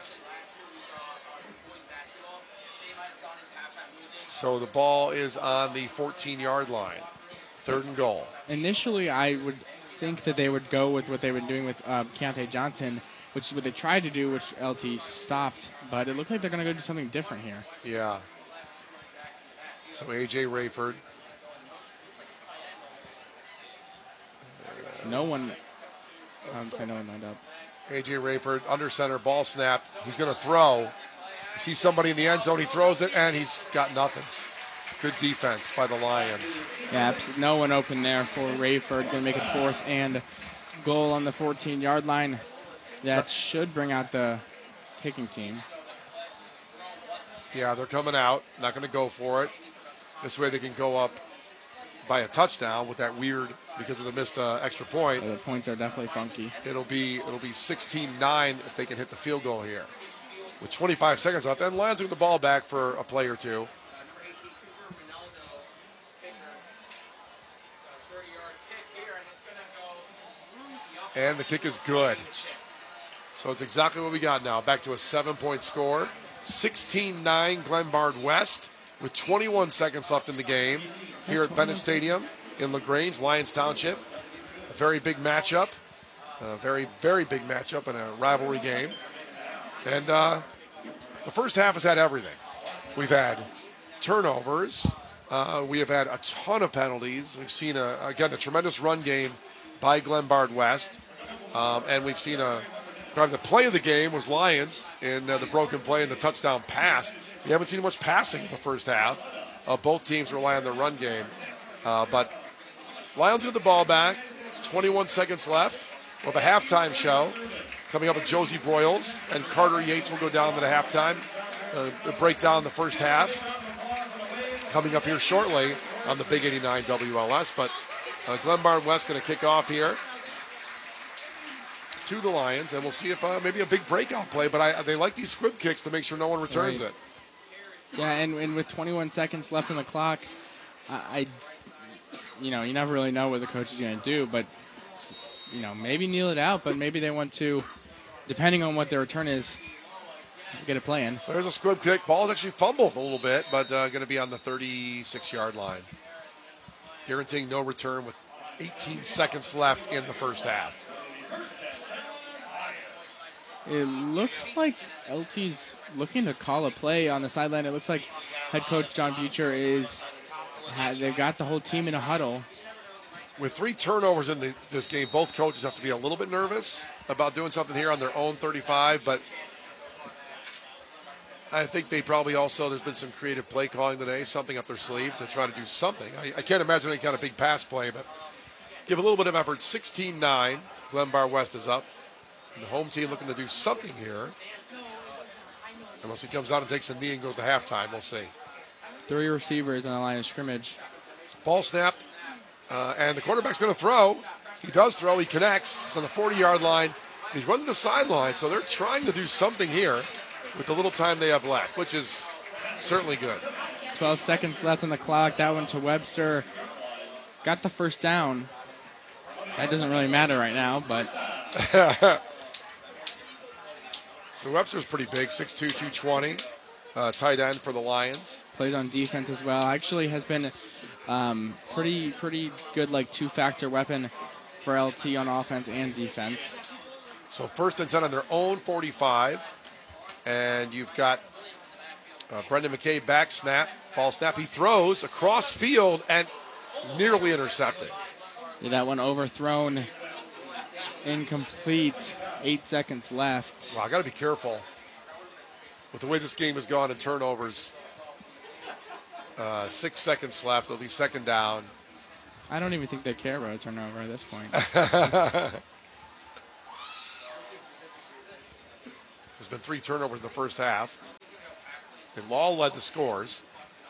S2: So the ball is on the fourteen-yard line. Third and goal.
S1: Initially, I would think that they would go with what they've been doing with uh, Keontae Johnson, which is what they tried to do, which L T stopped. But it looks like they're going to go do something different here.
S2: Yeah. So A J Rayford.
S1: No one, I would say no one lined up.
S2: A J Rayford, under center, ball snapped. He's going to throw. You see somebody in the end zone, he throws it, and he's got nothing. Good defense by the Lions.
S1: Yeah, no one open there for Rayford. Going to make it fourth and goal on the fourteen-yard line. That should bring out the kicking team.
S2: Yeah, they're coming out. Not going to go for it. This way they can go up by a touchdown with that weird, because of the missed uh, extra point.
S1: Yeah, the points are definitely funky.
S2: It'll be it'll be sixteen nine if they can hit the field goal here. With twenty-five seconds left, and Lions will get the ball back for a play or two. And the kick is good. So it's exactly what we got now. Back to a seven-point score. sixteen nine Glenbard West with twenty-one seconds left in the game here at Bennett Stadium in LaGrange, Lions Township. A very big matchup. A very, very big matchup in a rivalry game. And uh, the first half has had everything. We've had turnovers. Uh, we have had a ton of penalties. We've seen, a, again, a tremendous run game by Glenbard West. Um, and we've seen a probably the play of the game was Lions in uh, the broken play and the touchdown pass. We haven't seen much passing in the first half. Uh, both teams rely on the run game. Uh, but Lions get the ball back. twenty-one seconds left. We'll have a halftime show coming up with Josie Broyles, and Carter Yates will go down to the halftime. Uh, break down the first half coming up here shortly on the Big eighty-nine W L S. But uh, Glenbard West going to kick off here to the Lions, and we'll see if uh, maybe a big breakout play, but I, they like these squib kicks to make sure no one returns
S1: right.
S2: it.
S1: Yeah, and, and with twenty-one seconds left on the clock, I, I, you know, you never really know what the coach is going to do, but, you know, maybe kneel it out, but maybe they want to, depending on what their return is, get a play in.
S2: So there's a squib kick. Ball's actually fumbled a little bit, but uh, going to be on the thirty-six-yard line. Guaranteeing no return with eighteen seconds left in the first half.
S1: It looks like L T's looking to call a play on the sideline. It looks like head coach John Butcher is, they've got the whole team in a huddle.
S2: With three turnovers in the, this game, both coaches have to be a little bit nervous about doing something here on their own thirty-five, but I think they probably also, there's been some creative play calling today, something up their sleeve to try to do something. I, I can't imagine any kind of big pass play, but give a little bit of effort. sixteen nine, Glenbard West is up. And the home team looking to do something here. Unless he comes out and takes a knee and goes to halftime, we'll see.
S1: Three receivers on the line of scrimmage.
S2: Ball snap, uh, and the quarterback's going to throw. He does throw, he connects. It's on the forty-yard line. He's running the sideline, so they're trying to do something here with the little time they have left, which is certainly good.
S1: twelve seconds left on the clock. That one to Webster. Got the first down. That doesn't really matter right now, but...
S2: So Webster's pretty big, six two, two twenty, uh, tight end for the Lions.
S1: Plays on defense as well. Actually has been um, pretty pretty good, like two-factor weapon for L T on offense and defense.
S2: So first and ten on their own forty-five, and you've got uh, Brendan McKay back snap, ball snap. He throws across field and nearly intercepted.
S1: Yeah, that one overthrown, incomplete. Eight seconds left.
S2: Wow, I got to be careful with the way this game has gone in turnovers. Uh, six seconds left. It'll be second down.
S1: I don't even think they care about a turnover at this point.
S2: There's been three turnovers in the first half. And Law led the scores.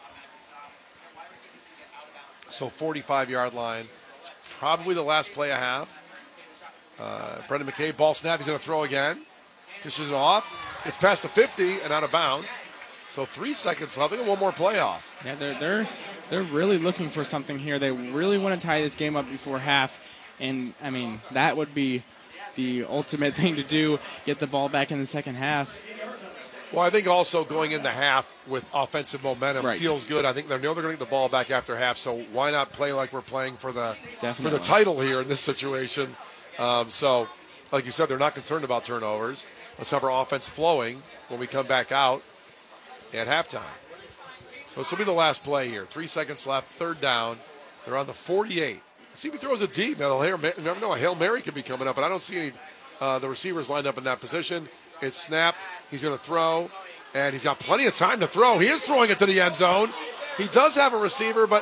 S2: So forty-five-yard line. It's probably the last play of half. Uh, Brendan McKay, ball snap. He's going to throw again. Dishes it off. Gets past the fifty and out of bounds. So three seconds left. They got one more play off.
S1: Yeah, they're they're they're really looking for something here. They really want to tie this game up before half, and I mean that would be the ultimate thing to do. Get the ball back in the second half.
S2: Well, I think also going into half with offensive momentum
S1: right.
S2: feels good. I think they know they're going to get the ball back after half. So why not play like we're playing for the
S1: Definitely.
S2: for the title here in this situation? Um, so, like you said, they're not concerned about turnovers. Let's have our offense flowing when we come back out at halftime. So this will be the last play here. Three seconds left, third down. They're on the forty-eight. Let's see if he throws it deep. Now, you never know, a Hail Mary could be coming up, but I don't see any uh, the receivers lined up in that position. It's snapped. He's going to throw, and he's got plenty of time to throw. He is throwing it to the end zone. He does have a receiver, but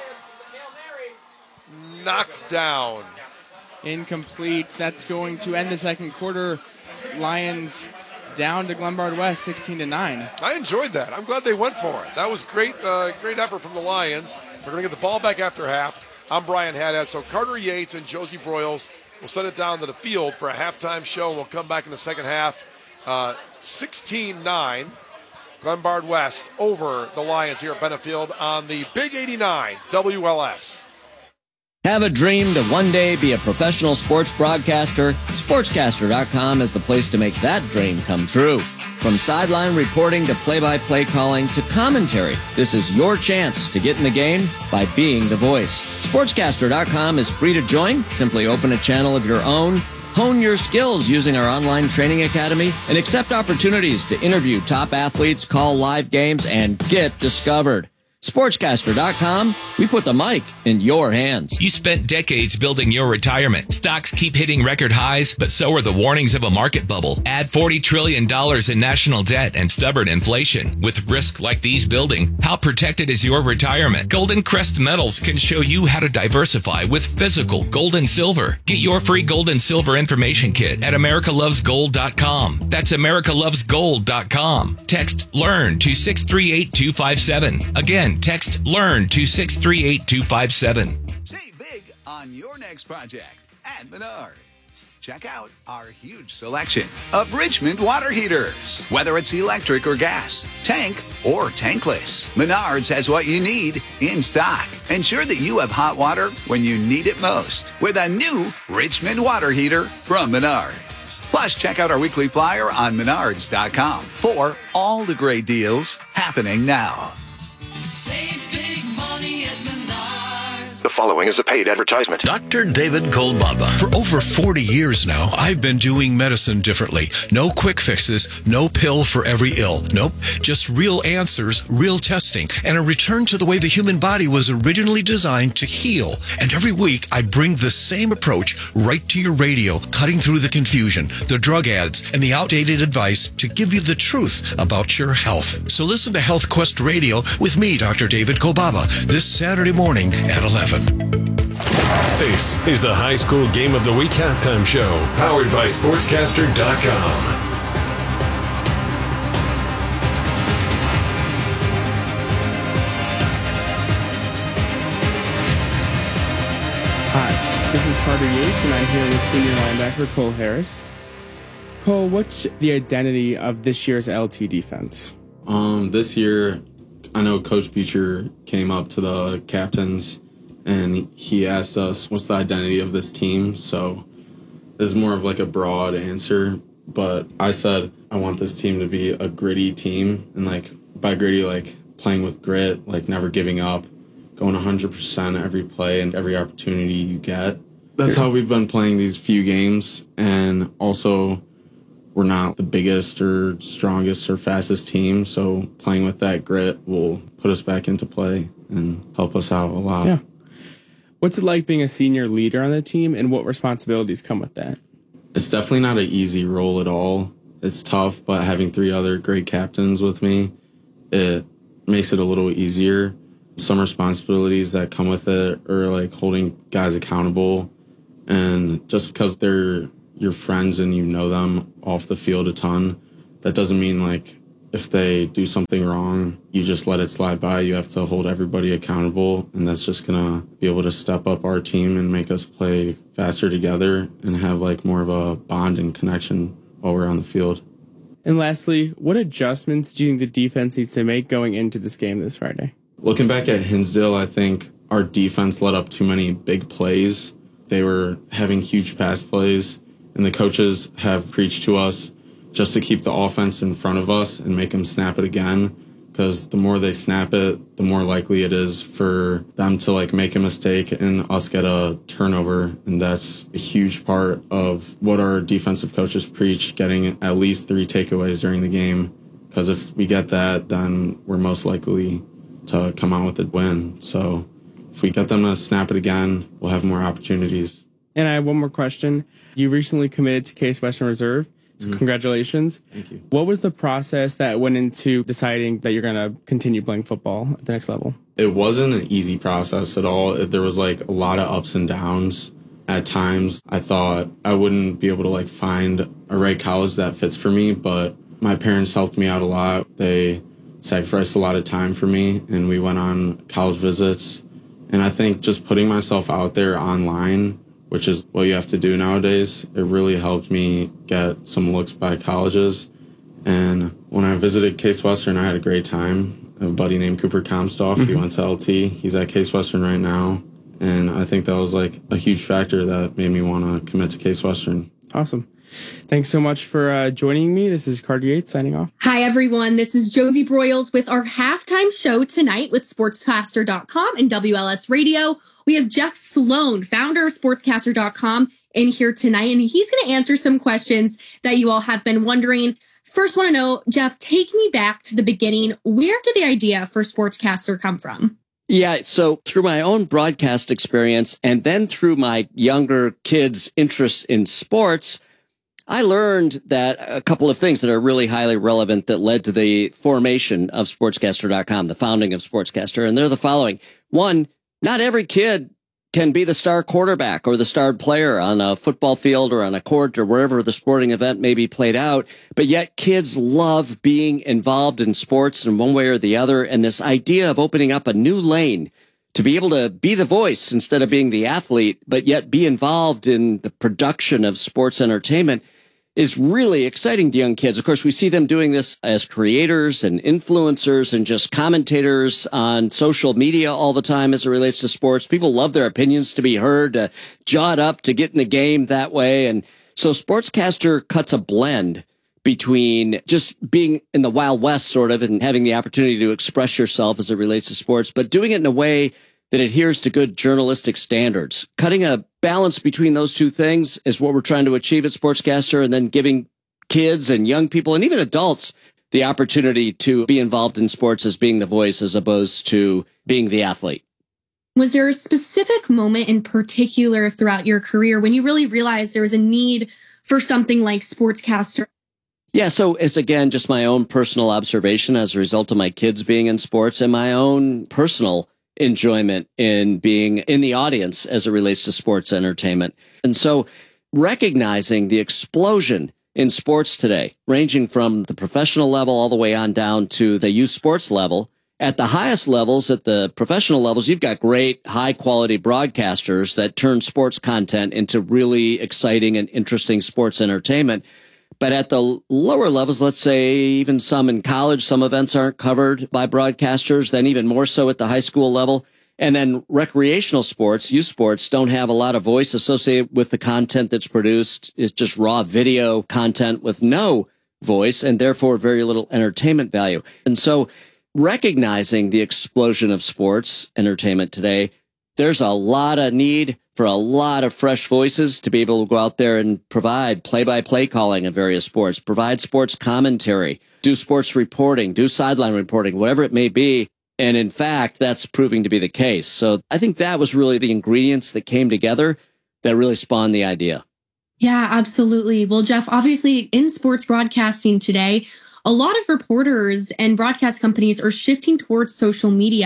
S2: knocked down.
S1: Incomplete. That's going to end the second quarter. Lions down to Glenbard West, sixteen to nine.
S2: I enjoyed that. I'm glad they went for it. That was great, uh, great effort from the Lions. We're going to get the ball back after half. I'm Brian Haddad. So Carter Yates and Josie Broyles will send it down to the field for a halftime show, and we'll come back in the second half. Uh, sixteen nine, Glenbard West over the Lions here at Benefield on the Big eighty-nine W L S.
S7: Have a dream to one day be a professional sports broadcaster? Sportscaster dot com is the place to make that dream come true. From sideline reporting to play-by-play calling to commentary, this is your chance to get in the game by being the voice. Sportscaster dot com is free to join. Simply open a channel of your own, hone your skills using our online training academy, and accept opportunities to interview top athletes, call live games, and get discovered. Sportscaster dot com, we put the mic in your hands.
S8: You spent decades building your retirement. Stocks keep hitting record highs, but so are the warnings of a market bubble. Add forty trillion dollars in national debt and stubborn inflation. With risk like these building, how protected is your retirement? Golden Crest Metals can show you how to diversify with physical gold and silver. Get your free gold and silver information kit at america loves gold dot com. That's america loves gold dot com. Text LEARN to six three eight two five seven. Again, text LEARN to six three eight two five seven.
S9: Save big on your next project at Menards. Check out our huge selection of Richmond water heaters. Whether it's electric or gas, tank or tankless, Menards has what you need in stock. Ensure that you have hot water when you need it most with a new Richmond water heater from Menards. Plus, check out our weekly flyer on menards dot com for all the great deals happening now.
S10: Save big money at Menards.
S11: The following is a paid advertisement.
S12: Doctor David Kolbaba. For over forty years now, I've been doing medicine differently. No quick fixes, no pill for every ill. Nope, just real answers, real testing, and a return to the way the human body was originally designed to heal. And every week, I bring the same approach right to your radio, cutting through the confusion, the drug ads, and the outdated advice to give you the truth about your health. So listen to Health Quest Radio with me, Doctor David Kolbaba, this Saturday morning at eleven.
S3: This is the High School Game of the Week halftime show, powered by Sportscaster dot com.
S13: Hi, this is Carter Yates, and I'm here with senior linebacker Cole Harris. Cole, what's the identity of this year's L T defense?
S14: Um, this year, I know Coach Beecher came up to the captains and he asked us, what's the identity of this team? So this is more of like a broad answer, but I said, I want this team to be a gritty team. And like by gritty, like playing with grit, like never giving up, going one hundred percent every play and every opportunity you get. That's how we've been playing these few games. And also, we're not the biggest or strongest or fastest team. So playing with that grit will put us back into play and help us out a lot.
S13: Yeah. What's it like being a senior leader on the team, and what responsibilities come with that?
S14: It's definitely not an easy role at all. It's tough, but having three other great captains with me, it makes it a little easier. some responsibilities that come with it, or like holding guys accountable. And just because they're your friends and you know them off the field a ton, that doesn't mean like if they do something wrong, you just let it slide by. You have to hold everybody accountable, and that's just going to be able to step up our team and make us play faster together and have like more of a bond and connection while we're on the field.
S13: And lastly, what adjustments do you think the defense needs to make going into this game this Friday?
S14: Looking back at Hinsdale, I think our defense let up too many big plays. They were having huge pass plays, and the coaches have preached to us just to keep the offense in front of us and make them snap it again, because the more they snap it, the more likely it is for them to like make a mistake and us get a turnover. And that's a huge part of what our defensive coaches preach, getting at least three takeaways during the game, because if we get that, then we're most likely to come out with a win. So if we get them to snap it again, we'll have more opportunities.
S13: And I have one more question. You recently committed to Case Western Reserve. So mm-hmm. Congratulations.
S14: Thank you.
S13: What was the process that went into deciding that you're going to continue playing football at the next level?
S14: It wasn't an easy process at all. There was like a lot of ups and downs. At times, I thought I wouldn't be able to like find a right college that fits for me, but my parents helped me out a lot. They sacrificed a lot of time for me, and we went on college visits. And I think just putting myself out there online, which is what you have to do nowadays, it really helped me get some looks by colleges. And when I visited Case Western, I had a great time. I have a buddy named Cooper Comstoff. Mm-hmm. He went to L T. He's at Case Western right now. And I think that was like a huge factor that made me want to commit to Case Western.
S13: Awesome. Thanks so much for uh, joining me. This is Carter Yates signing off.
S11: Hi, everyone. This is Josie Broyles with our halftime show tonight with sportscaster dot com and W L S Radio. We have Jeff Sloan, founder of sportscaster dot com, in here tonight, and he's going to answer some questions that you all have been wondering. First, want to know, Jeff, take me back to the beginning. Where did the idea for Sportscaster come from?
S7: Yeah, so through my own broadcast experience and then through my younger kids' interests in sports, I learned that a couple of things that are really highly relevant that led to the formation of sportscaster dot com, the founding of Sportscaster, and they're the following. One, not every kid can be the star quarterback or the star player on a football field or on a court or wherever the sporting event may be played out, but yet kids love being involved in sports in one way or the other, and this idea of opening up a new lane to be able to be the voice instead of being the athlete, but yet be involved in the production of sports entertainment is really exciting to young kids. Of course, we see them doing this as creators and influencers and just commentators on social media all the time as it relates to sports. People love their opinions to be heard, to jaw it up, to get in the game that way. And so Sportscaster cuts a blend between just being in the Wild West sort of and having the opportunity to express yourself as it relates to sports, but doing it in a way that adheres to good journalistic standards. Cutting a balance between those two things is what we're trying to achieve at Sportscaster, and then giving kids and young people and even adults the opportunity to be involved in sports as being the voice as opposed to being the athlete.
S11: Was there a specific moment in particular throughout your career when you really realized there was a need for something like Sportscaster?
S7: Yeah, so it's, again, just my own personal observation as a result of my kids being in sports and my own personal enjoyment in being in the audience as it relates to sports entertainment. And so recognizing the explosion in sports today, ranging from the professional level all the way on down to the youth sports level, at the highest levels, at the professional levels, you've got great high quality broadcasters that turn sports content into really exciting and interesting sports entertainment. But at the lower levels, let's say even some in college, some events aren't covered by broadcasters, then even more so at the high school level. And then recreational sports, youth sports, don't have a lot of voice associated with the content that's produced. It's just raw video content with no voice and therefore very little entertainment value. And so recognizing the explosion of sports entertainment today, there's a lot of need for a lot of fresh voices to be able to go out there and provide play-by-play calling of various sports, provide sports commentary, do sports reporting, do sideline reporting, whatever it may be. And in fact, that's proving to be the case. So I think that was really the ingredients that came together that really spawned the idea.
S11: Yeah, absolutely. Well, Jeff, obviously in sports broadcasting today, a lot of reporters and broadcast companies are shifting towards social media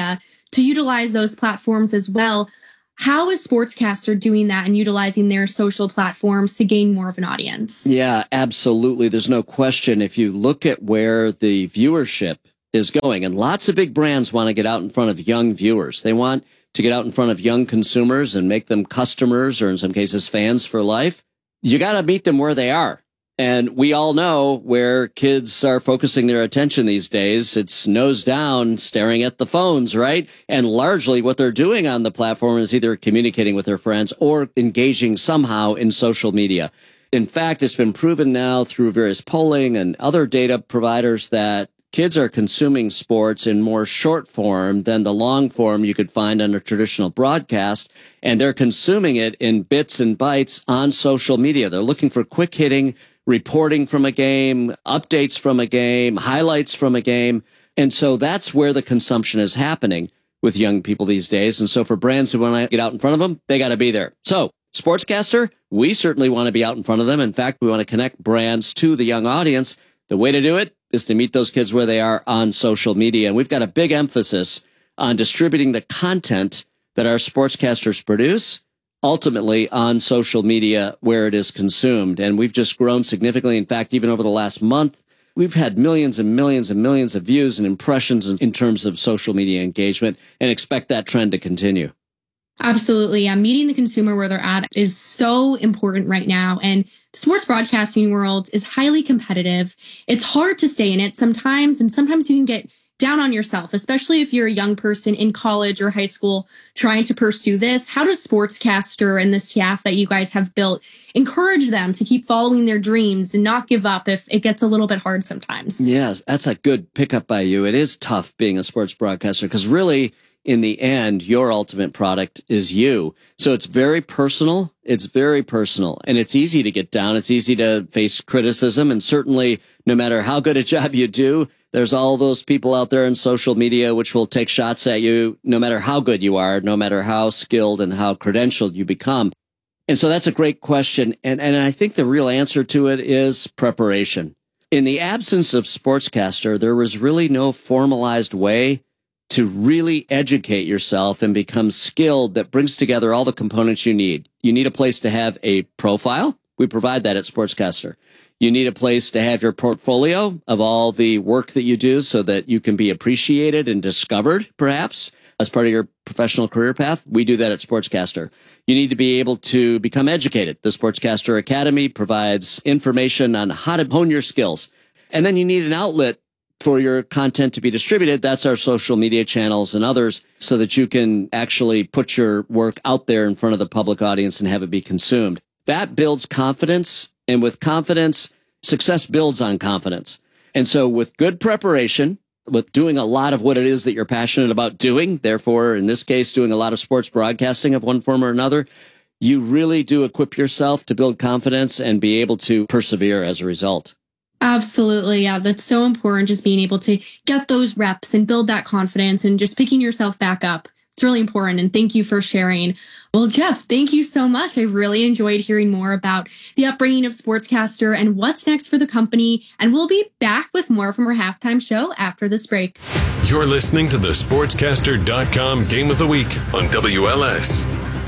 S11: to utilize those platforms as well. How is Sportscaster doing that and utilizing their social platforms to gain more of an audience?
S7: Yeah, absolutely. There's no question. If you look at where the viewership is going, and lots of big brands want to get out in front of young viewers. They want to get out in front of young consumers and make them customers, or in some cases fans for life. You got to meet them where they are. And we all know where kids are focusing their attention these days. It's nose down, staring at the phones, right? And largely what they're doing on the platform is either communicating with their friends or engaging somehow in social media. In fact, it's been proven now through various polling and other data providers that kids are consuming sports in more short form than the long form you could find on a traditional broadcast. And they're consuming it in bits and bytes on social media. They're looking for quick hitting reporting from a game, updates from a game, highlights from a game. And so that's where the consumption is happening with young people these days. And so for brands who want to get out in front of them, they got to be there. So Sportscaster, we certainly want to be out in front of them. In fact, we want to connect brands to the young audience. The way to do it is to meet those kids where they are on social media. And we've got a big emphasis on distributing the content that our sportscasters produce ultimately on social media where it is consumed. And we've just grown significantly. In fact, even over the last month, we've had millions and millions and millions of views and impressions in, in terms of social media engagement, and expect that trend to continue.
S11: Absolutely. Yeah. Meeting the consumer where they're at is so important right now. And the sports broadcasting world is highly competitive. It's hard to stay in it sometimes, and sometimes you can get down on yourself, especially if you're a young person in college or high school trying to pursue this. How does Sportscaster and the staff that you guys have built encourage them to keep following their dreams and not give up if it gets a little bit hard sometimes?
S7: Yes, that's a good pickup by you. It is tough being a sports broadcaster because really, in the end, your ultimate product is you. So it's very personal. It's very personal, and it's easy to get down. It's easy to face criticism, and certainly no matter how good a job you do, there's all those people out there in social media which will take shots at you no matter how good you are, no matter how skilled and how credentialed you become. And so that's a great question. And, and I think the real answer to it is preparation. In the absence of Sportscaster, there was really no formalized way to really educate yourself and become skilled that brings together all the components you need. You need a place to have a profile. We provide that at Sportscaster. You need a place to have your portfolio of all the work that you do so that you can be appreciated and discovered, perhaps, as part of your professional career path. We do that at Sportscaster. You need to be able to become educated. The Sportscaster Academy provides information on how to hone your skills. And then you need an outlet for your content to be distributed. That's our social media channels and others, so that you can actually put your work out there in front of the public audience and have it be consumed. That builds confidence. And with confidence, success builds on confidence. And so with good preparation, with doing a lot of what it is that you're passionate about doing, therefore, in this case, doing a lot of sports broadcasting of one form or another, you really do equip yourself to build confidence and be able to persevere as a result.
S11: Absolutely. Yeah, that's so important. Just being able to get those reps and build that confidence and just picking yourself back up. It's really important. And thank you for sharing. Well, Jeff, thank you so much. I really enjoyed hearing more about the upbringing of Sportscaster and what's next for the company. And we'll be back with more from our halftime show after this break.
S3: You're listening to the Sportscaster dot com Game of the Week on W L S.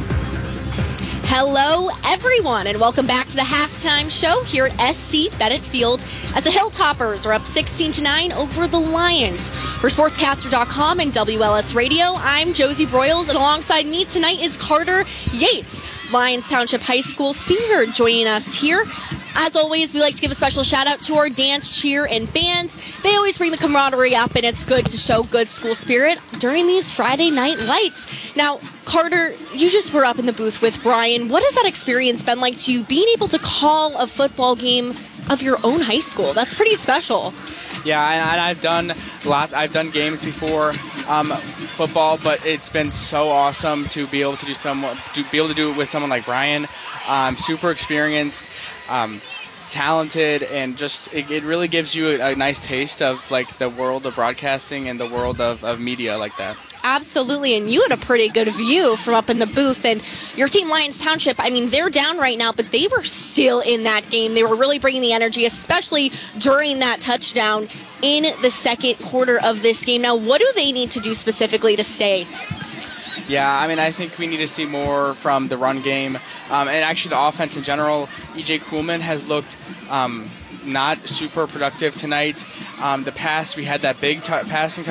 S15: Hello, everyone, and welcome back to the halftime show here at S C Bennett Field as the Hilltoppers are up sixteen to nine over the Lions. For Sportscaster dot com and W L S Radio, I'm Josie Broyles, and alongside me tonight is Carter Yates, Lyons Township High School senior, joining us here. As always, we like to give a special shout out to our dance, cheer, and bands. They always bring the camaraderie up, and it's good to show good school spirit during these Friday night lights. Now, Carter, you just were up in the booth with Brian. What has that experience been like to you, being able to call a football game of your own high school? That's pretty special.
S1: Yeah, and I've done a lot. I've done games before, um, football, but it's been so awesome to be able to do some, to be able to do it with someone like Brian. Um, super experienced, um, talented, and just it, it really gives you a, a nice taste of like the world of broadcasting and the world of, of media like that.
S15: Absolutely, and you had a pretty good view from up in the booth. And your team, Lions Township, I mean, they're down right now, but they were still in that game. They were really bringing the energy, especially during that touchdown in the second quarter of this game. Now, what do they need to do specifically to stay?
S1: Yeah, I mean, I think we need to see more from the run game. Um, and actually the offense in general. E J Kuhlman has looked um, not super productive tonight. Um, the pass, we had that big t- passing touchdown